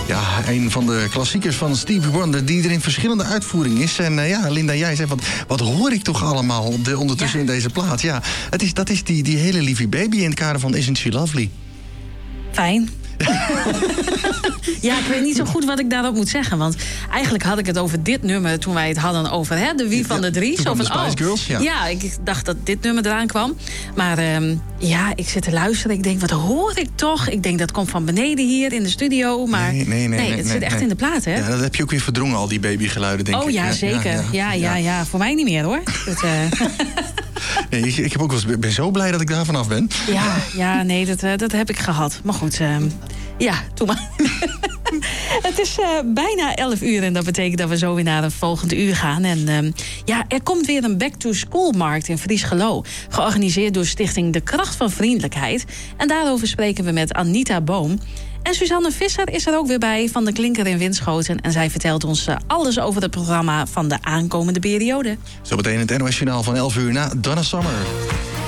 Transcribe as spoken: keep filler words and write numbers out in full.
Ja, een van de klassiekers van Stevie Wonder die er in verschillende uitvoeringen is. En uh, ja, Linda, jij zegt, wat, wat hoor ik toch allemaal de, ondertussen ja. in deze plaat? Ja, het is, dat is die, die hele lieve baby in het kader van Isn't She Lovely? Fijn. Ja, ik weet niet zo goed wat ik daarop moet zeggen. Want eigenlijk had ik het over dit nummer toen wij het hadden over hè, de wie van de drie. Ja, zo van, de Spice oh, Girls, ja. ja, ik dacht dat dit nummer eraan kwam. Maar um, ja, ik zit te luisteren. Ik denk, wat hoor ik toch? Ik denk, dat komt van beneden hier in de studio. Maar nee, nee, nee, nee, nee het nee, zit echt nee. in de plaat, hè? Ja, dat heb je ook weer verdrongen, al die babygeluiden, denk oh, ik. Oh ja, ja, zeker. Ja ja, ja, ja, ja. Voor mij niet meer, hoor. Dat, uh... nee, ik, ik heb ook wel eens, ben zo blij dat ik daar vanaf ben. Ja, ja nee, dat, uh, dat heb ik gehad. Maar goed, uh, ja, doe maar. Het is uh, bijna elf uur en dat betekent dat we zo weer naar een volgend uur gaan. En uh, ja, er komt weer een back-to-school-markt in Friesgelo, georganiseerd door Stichting De Kracht van Vriendelijkheid. En daarover spreken we met Anita Boom. En Suzanne Visser is er ook weer bij van de Klinker in Winschoten. En zij vertelt ons uh, alles over het programma van de aankomende periode. Zometeen het N O S Journaal van elf uur na Donna Summer.